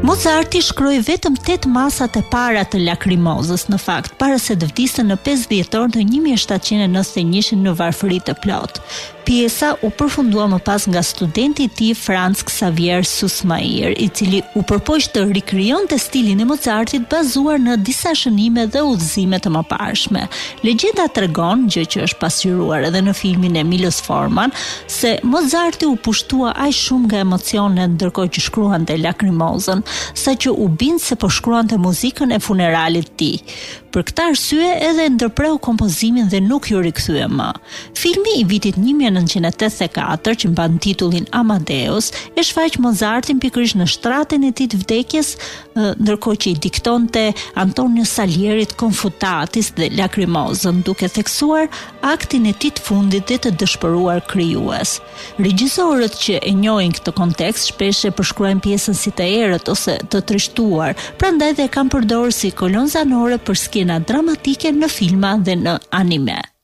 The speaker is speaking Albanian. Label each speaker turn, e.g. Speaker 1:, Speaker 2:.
Speaker 1: Mozarti shkroi vetëm 8 masat e para të Lacrimozës, në fakt, para se të vdiste në 5 dhjetor të 1791 në varfëri të plot. Pjesa u përfundua më pas nga studenti i tij Franz Xavier Süssmayer, i cili u përpoq të rikrijonte stilin e Mozartit bazuar në disa shënime dhe udhëzime të mëparshme. Legjenda tregon, gjë që është pasqyruar edhe në filmin e Milos Forman, se Mozarti u pushtua aq shumë nga emocionet ndërkohë që shkruante Lacrimozën, sa që u bind se po shkruante muzikën e funeralit të tij. Për këtë arsye edhe ndërpreu kompozimin dhe nuk ju rikthye më. Filmi i vitit 1984, që mban titullin Amadeus, e shfaq Mozartin pikërisht në shtratin e tij të vdekjes, ndërkohë që i diktonte Antonio Salierit Confutatis dhe Lacrimozën, duke theksuar aktin e tij të fundit dhe të dëshpëruar krijues. Regjisorët që e njohin këtë kontekst shpesh e përshkruajnë pjesën si të errët ose të trishtuar, prandaj dhe kanë përdorur si kolon zanore për skena dramatike në filma dhe në anime.